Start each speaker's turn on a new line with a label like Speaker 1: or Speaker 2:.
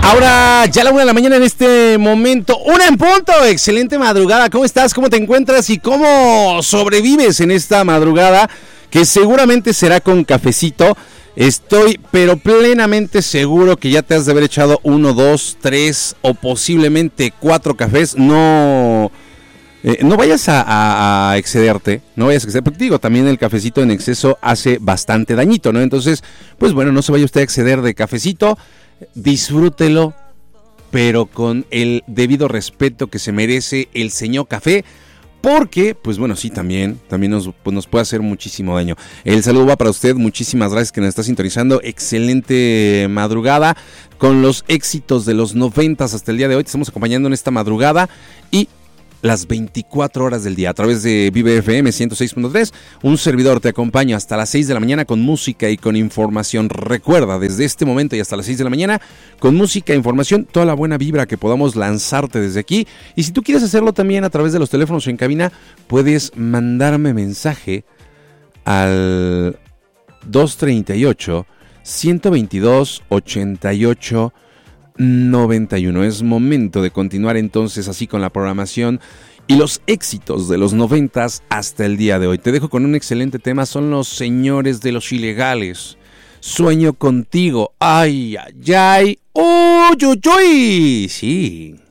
Speaker 1: Ahora ya la 1 de la mañana en este momento, 1 en punto, excelente madrugada, ¿cómo estás? ¿Cómo te encuentras? ¿Y cómo sobrevives en esta madrugada? Que seguramente será con cafecito. Estoy pero plenamente seguro que ya te has de haber echado 1, 2, 3 o posiblemente 4 cafés. No vayas a excederte, porque digo, también el cafecito en exceso hace bastante dañito, ¿no? Entonces, pues bueno, no se vaya usted a exceder de cafecito. Disfrútelo, pero con el debido respeto que se merece el señor café, porque, pues bueno, sí, también nos puede hacer muchísimo daño. El saludo va para usted, muchísimas gracias que nos está sintonizando, excelente madrugada, con los éxitos de los 90s hasta el día de hoy, te estamos acompañando en esta madrugada y las 24 horas del día a través de Vive FM 106.3. Un servidor te acompaña hasta las 6 de la mañana con música y con información. Recuerda, desde este momento y hasta las 6 de la mañana, con música e información, toda la buena vibra que podamos lanzarte desde aquí. Y si tú quieres hacerlo también a través de los teléfonos en cabina, puedes mandarme mensaje al 238 122 88 91. Es momento de continuar entonces así con la programación y los éxitos de los 90s hasta el día de hoy. Te dejo con un excelente tema, son los Señores de los Ilegales. Sueño contigo, ay, ay, ay, uy, uy, uy, sí.